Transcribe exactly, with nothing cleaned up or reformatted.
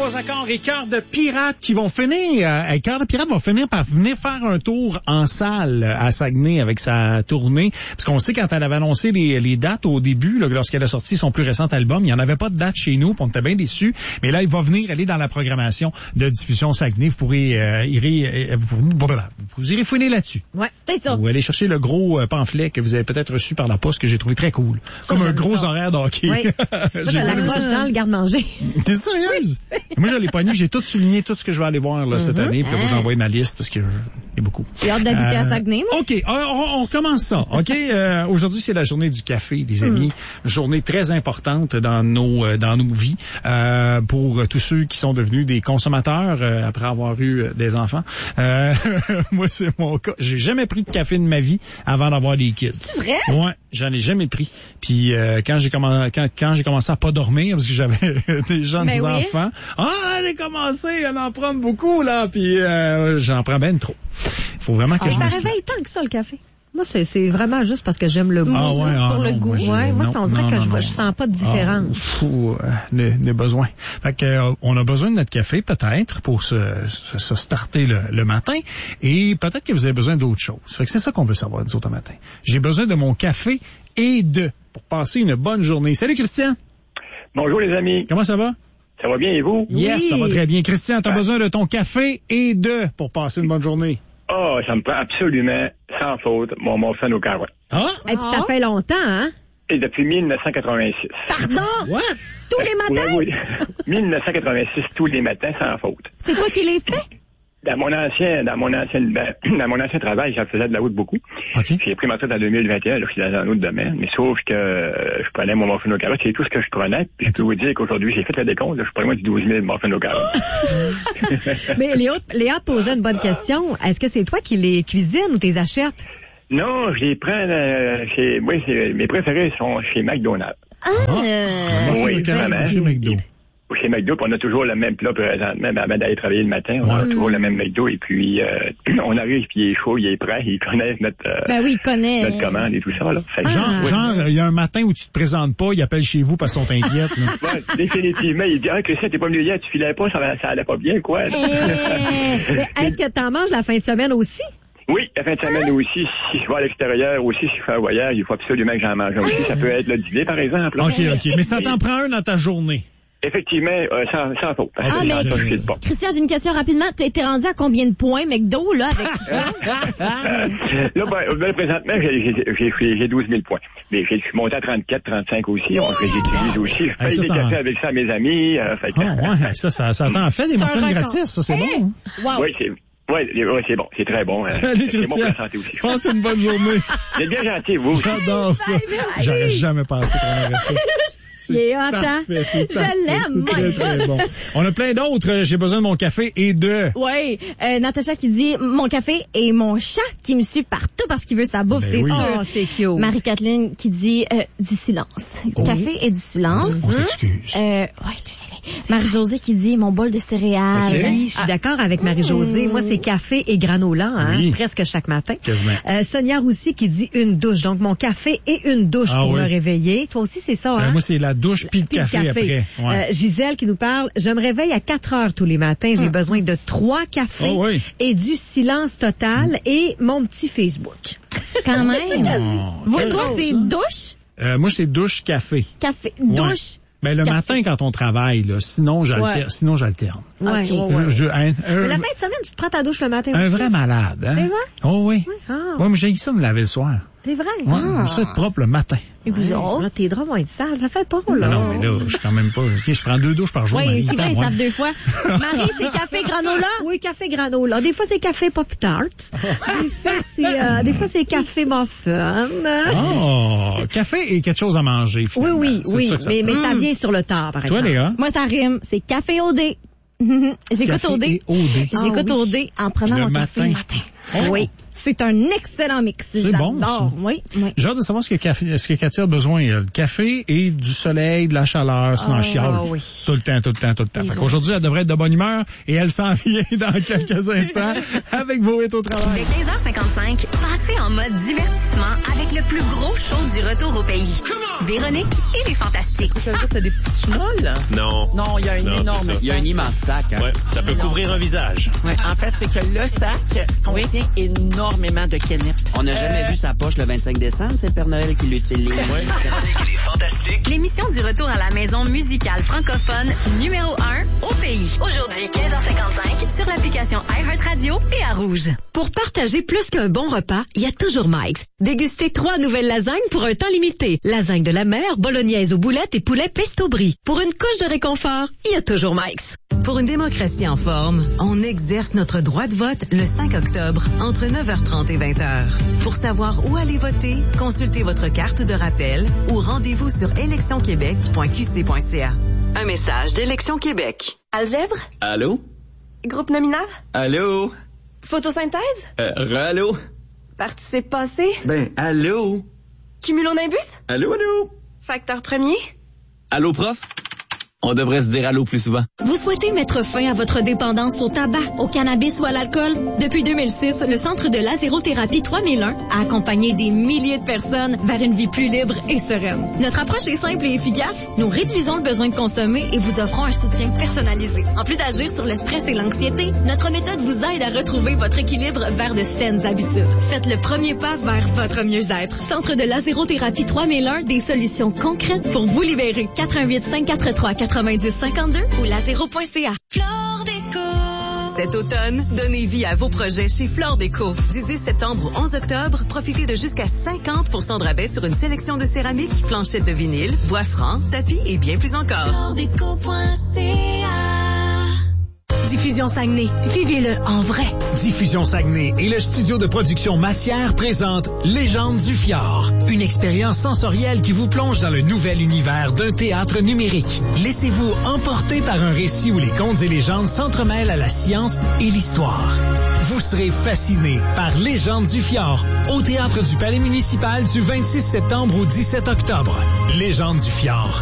trois accords et Cœur de Pirate qui vont finir. Euh, Cœur de Pirate va finir par venir faire un tour en salle à Saguenay avec sa tournée. Parce qu'on sait quand elle avait annoncé les, les dates au début, là, lorsqu'elle a sorti son plus récent album, il n'y en avait pas de date chez nous, puis on était bien déçus. Mais là, il va venir aller dans la programmation de diffusion Saguenay. Vous pourrez euh, irez, euh, vous, vous irez fouiner là-dessus. Ouais, c'est ça. Vous allez chercher le gros euh, pamphlet que vous avez peut-être reçu par la poste que j'ai trouvé très cool. Ça, Comme un gros ça. horaire de hockey. Oui. Moi, je l'accroche dans le garde-manger. T'es sérieuse? Moi, je l'ai pas lu. J'ai tout souligné, tout ce que je vais aller voir là, cette Mm-hmm. année. Puis là, vous envoyez ma liste parce que euh, il y a beaucoup. J'ai hâte d'habiter Euh, à Saguenay, moi. OK, on, on recommence ça. OK, euh, aujourd'hui, c'est la journée du café, les amis. Mm. Journée très importante dans nos euh, dans nos vies euh, pour tous ceux qui sont devenus des consommateurs euh, après avoir eu euh, des enfants. Euh, moi, c'est mon cas. J'ai jamais pris de café de ma vie avant d'avoir des kids. C'est vrai? Ouais, j'en ai jamais pris. Puis euh, quand j'ai commencé quand, quand j'ai commencé à pas dormir parce que j'avais des jeunes Ben oui. enfants, ah, j'ai commencé à en prendre beaucoup là, puis euh, j'en prends ben trop. Faut vraiment que Ah, je ça me réveille tant que ça, le café. Moi, c'est, c'est vraiment juste parce que j'aime le goût. Ah ouais, juste ah pour le non, goût. moi, j'ai- ouais, moi, non, ça, on dirait non, que non, je, non. je sens pas de différence. Ah, fou, euh, le, le besoin. Fait que euh, on a besoin de notre café peut-être pour se, se, se starter le, le matin et peut-être que vous avez besoin d'autre chose. Fait que c'est ça qu'on veut savoir nous autres le matin. J'ai besoin de mon café et de pour passer une bonne journée. Salut Christian. Bonjour les amis, Comment ça va? ça va bien et vous? Yes, Oui. ça va très bien. Christian, t'as Ah. besoin de ton café et de pour passer une bonne journée. Oh, ça me prend absolument, sans faute, mon muffin aux carottes. Ah? Et puis, ça fait longtemps, hein? Et depuis mille neuf cent quatre-vingt-six. Pardon? What? Tous les matins? Oui, oui. mille neuf cent quatre-vingt-six, tous les matins, sans faute. C'est toi qui les fais? Dans mon ancien, dans mon ancien, ben, dans mon ancien travail, j'en faisais de la route beaucoup. OK. J'ai pris ma retraite en deux mille vingt et un, là, je suis dans un autre domaine. Mais sauf que euh, je prenais mon muffin aux carottes, c'est tout ce que je prenais. Puis je peux vous dire qu'aujourd'hui, j'ai fait le décompte, là, je prends moins de douze mille muffins aux carottes. Mais Léa, Léa te posait une bonne question. Est-ce que c'est toi qui les cuisines ou t'es achètes? Non, je les prends, euh, chez, moi, c'est- mes préférés sont chez McDonald's. Ah! Oui, carrément. Chez McDo. Chez McDo, puis on a toujours le même plat présentement, avant d'aller travailler le matin, on a Ouais. toujours le même McDo, et puis euh, on arrive, puis il est chaud, il est prêt, il connaît notre, euh, Ben oui, il connaît. notre commande et tout ça, là. Fait que, Genre, Ah. genre, il y a un matin où tu te présentes pas, ils appellent chez vous parce qu'ils sont inquiètes. là. ouais, définitivement, il dit, ah, Christian, t'es pas venu hier, tu filais pas, ça, ça allait pas bien, quoi. là. Eh, mais est-ce que t'en manges la fin de semaine aussi? Oui, la fin de semaine aussi, si je vais à l'extérieur aussi, si je fais un voyage, il faut absolument que j'en mange un aussi. Ça peut être le dîner, par exemple. là. OK, OK. Mais ça t'en prend un dans ta journée. Effectivement, euh, sans, sans faute. Parce Ah, que mais- ça, je file pas. Christian, j'ai une question rapidement. T'es t'es rendu à combien de points McDo, là, avec ça? Là, ben, ben, présentement, j'ai, j'ai, j'ai, j'ai douze mille points. Mais je suis monté à trente-quatre, trente-cinq aussi. On j'utilise aussi. Je Ah, paye ça, des ça- cafés avec ça à mes amis. Euh, fait que- Ah, ouais, ça, ça, ça t'en fait des C'est un muffins record. gratis, ça, c'est Eh, bon. Wow. Oui, c'est, ouais, ouais, c'est bon. C'est très bon. euh, Salut, c'est bon pour Christian. la santé aussi. Passe une bonne journée. Vous êtes bien gentil, vous aussi. J'adore ça. Bye, J'aurais jamais pensé qu'on aurait ça. Il est hot, hein? parfait, c'est Je parfait, l'aime, c'est moi. très, très bon. On a plein d'autres. euh, J'ai besoin de mon café et de... Oui, euh, Natacha qui dit mon café et mon chat qui me suit partout parce qu'il veut sa bouffe, Ben c'est oui. sûr. Oh, c'est cute. Marie-Kathleen qui dit euh, du silence. Du Oh. café et du silence. On s'excuse. Euh, ouais, désolée. Marie-Josée qui dit mon bol de céréales. Ok. Oui, je suis d'accord avec Marie-Josée. Moi, c'est café et granola, hein, Oui. presque chaque matin. Quasiment. Euh, Sonia Roussy qui dit une douche. Donc, mon café et une douche Ah pour oui. me réveiller. Toi aussi, c'est ça, Euh, hein? moi, c'est la douche puis le Puis le café, après. Ouais. Euh, Gisèle qui nous parle, je me réveille à quatre heures tous les matins. J'ai besoin de trois cafés Oh oui. et du silence total et mon petit Facebook. Quand même. Oh, Vous, quel toi, drôle, c'est ça. douche, Euh, moi, c'est douche, café. café, Ouais. douche. Ben, le Café. matin, quand on travaille, là, sinon, j'alterne. Ouais. Sinon, j'alterne. Ouais, Ok. ouais, ouais. Je- je- un, un- Mais la fin de semaine, tu te prends ta douche le matin un aussi? vrai malade, hein? C'est vrai? Oh oui. Ah, Ouais, mais j'ai ça me laver le soir. c'est vrai? Ouais, Ah. j'aime ça être propre le matin. Et vous autres, là, tes draps vont être sales. Ça fait pas, là. Non, mais là, je suis quand même pas... OK, je prends deux douches par jour. Oui, Marie. c'est vrai, Attends, ils ouais. savent deux fois. Marie, c'est café granola. Oui, café granola. Des fois, c'est café pop tart. Des fois, c'est, euh, des fois, c'est café muffin. Oh, café et quelque chose à manger. Oui, finalement. oui, C'est oui. ça que ça Mais, mais prend. ça vient sur le tard, par Toi, exemple. Léa? Moi, ça rime. C'est café au dé. J'écoute Café au dé. et au dé. J'écoute Ah, oui. au dé en prenant Le mon café le matin. matin. Oh. Oui. C'est un excellent mix. C'est bon, ça. Oui, oui. J'ai hâte de savoir ce que, café, ce que Cathy a besoin. Le café et du soleil, de la chaleur, sinon elle chiale. Ah oui. Tout le temps, tout le temps, tout le temps. Fait qu'aujourd'hui, elle devrait être de bonne humeur et elle s'en vient dans quelques instants avec vos hits au travail. Dès quinze heures cinquante-cinq, passez en mode divertissement avec le plus gros show du retour au pays. Véronique et les Fantastiques. Ça veut dire que t'as des petites chemolles? Non. Non, il y a un Non, énorme c'est ça. sac. Il y a un immense sac. Hein? Ouais, ça peut Non. couvrir un visage. Ouais, en fait, c'est que le sac contient énormément de canettes. On n'a jamais Euh, vu sa poche le vingt-cinq décembre, c'est le Père Noël qui l'utilise. Véronique et les Fantastiques. L'émission du retour à la maison musicale francophone numéro un au pays. Aujourd'hui, quinze heures cinquante-cinq sur l'application iHeartRadio et à Rouge. Pour partager plus qu'un bon repas, il y a toujours Mike's. Dégustez trois nouvelles lasagnes pour un temps limité. Lasagne de la mer, bolognaise aux boulettes et poulet pesto brie. Pour une couche de réconfort, il y a toujours Mike's. Pour une démocratie en forme, on exerce notre droit de vote le cinq octobre entre neuf heures trente et vingt heures. Pour savoir où aller voter, consultez votre carte de rappel ou rendez-vous sur élection québec point q c point c a. Un message d'Élection Québec. Algèbre? Allô? Groupe nominal? Allô? Photosynthèse? Euh, allô? Participe passé? Ben, allô? Cumulonimbus? Allô, allô? Facteur premier? Allô, prof? On devrait se dire allô plus souvent. Vous souhaitez mettre fin à votre dépendance au tabac, au cannabis ou à l'alcool? Depuis deux mille six, le Centre de lasérothérapie trois mille un a accompagné des milliers de personnes vers une vie plus libre et sereine. Notre approche est simple et efficace. Nous réduisons le besoin de consommer et vous offrons un soutien personnalisé. En plus d'agir sur le stress et l'anxiété, notre méthode vous aide à retrouver votre équilibre vers de saines habitudes. Faites le premier pas vers votre mieux-être. Centre de lasérothérapie trois mille un, des solutions concrètes pour vous libérer. quatre un huit, cinq quatre trois, quatre-vingt-dix cinquante-deux ou lasero point c a. Cet automne, donnez vie à vos projets chez Flore Déco. Du dix septembre au onze octobre, profitez de jusqu'à cinquante pour cent de rabais sur une sélection de céramique, planchettes de vinyle, bois franc, tapis et bien plus encore. flore déco point c a. Diffusion Saguenay. Vivez-le en vrai. Diffusion Saguenay et le studio de production Matière présentent Légende du Fjord. Une expérience sensorielle qui vous plonge dans le nouvel univers d'un théâtre numérique. Laissez-vous emporter par un récit où les contes et légendes s'entremêlent à la science et l'histoire. Vous serez fasciné par Légende du Fjord au théâtre du Palais municipal du vingt-six septembre au dix-sept octobre. Légende du Fjord.